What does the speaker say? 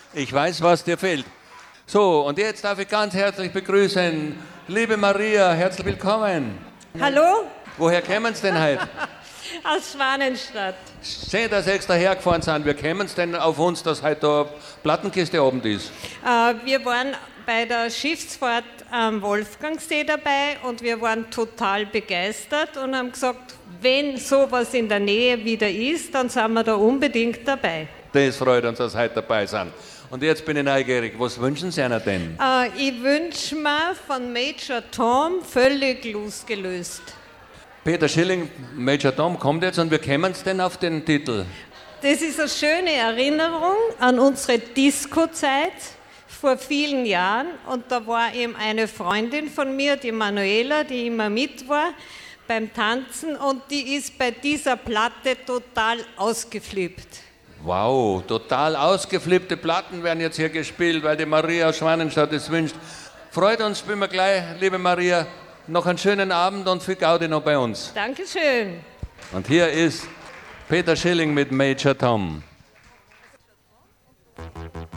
Ich weiß, was dir fehlt. So, und jetzt darf ich ganz herzlich begrüßen, liebe Maria, herzlich willkommen. Hallo? Woher kommen Sie denn heute? Aus Schwanenstadt. Schön, dass Sie extra hergefahren sind. Wie kommen Sie denn auf uns, dass heute da Plattenkiste Abend ist? Wir waren bei der Schiffsfahrt am Wolfgangsee dabei und wir waren total begeistert und haben gesagt, wenn sowas in der Nähe wieder ist, dann sind wir da unbedingt dabei. Das freut uns, dass Sie heute dabei sind. Und jetzt bin ich neugierig, was wünschen Sie einer denn? Ich wünsche mir von Major Tom völlig losgelöst. Peter Schilling, Major Tom kommt jetzt und wie kommen Sie denn auf den Titel? Das ist eine schöne Erinnerung an unsere Disco-Zeit vor vielen Jahren und da war eben eine Freundin von mir, die Manuela, die immer mit war beim Tanzen und die ist bei dieser Platte total ausgeflippt. Wow, total ausgeflippte Platten werden jetzt hier gespielt, weil die Maria aus Schwanenstadt es wünscht. Freut uns, spielen wir gleich, liebe Maria, noch einen schönen Abend und viel Gaudi noch bei uns. Dankeschön. Und hier ist Peter Schilling mit Major Tom.